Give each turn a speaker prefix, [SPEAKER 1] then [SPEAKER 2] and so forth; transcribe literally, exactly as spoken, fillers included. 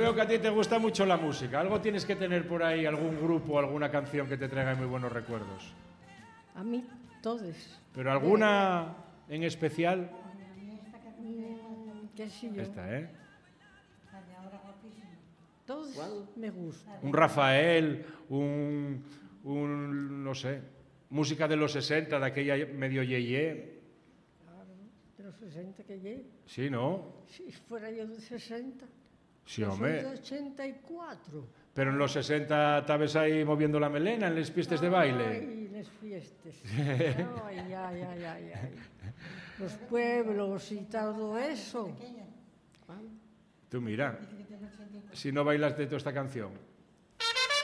[SPEAKER 1] veo que a ti te gusta mucho la música. Algo tienes que tener por ahí, algún grupo, alguna canción que te traiga muy buenos recuerdos.
[SPEAKER 2] A mí, todos.
[SPEAKER 1] ¿Pero alguna en especial?
[SPEAKER 2] Mm, ¿Qué sé yo?
[SPEAKER 1] Esta, ¿eh?
[SPEAKER 2] Todos me gustan.
[SPEAKER 1] Un Rafael, un, un, no sé, música de los sesenta, de aquella medio yeye.
[SPEAKER 2] Claro, de los sesenta que llegué.
[SPEAKER 1] Sí, ¿no?
[SPEAKER 2] Si fuera yo de sesenta.
[SPEAKER 1] Sí,
[SPEAKER 2] Yo
[SPEAKER 1] hombre.
[SPEAKER 2] soy de ochenta y cuatro.
[SPEAKER 1] Pero en los sesenta estabas ahí moviendo la melena en las pistas de baile.
[SPEAKER 2] Ay, las fiestas. Ay, ay, ay, ay, ay. Los pueblos y todo eso.
[SPEAKER 1] Tú mira, si no bailas de toda esta canción.